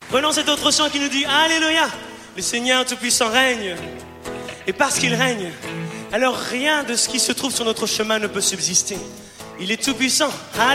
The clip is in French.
Prenons cet autre chant qui nous dit Alléluia, le Seigneur Tout-Puissant règne. Et parce qu'il règne, alors rien de ce qui se trouve sur notre chemin ne peut subsister. Il est Tout-Puissant.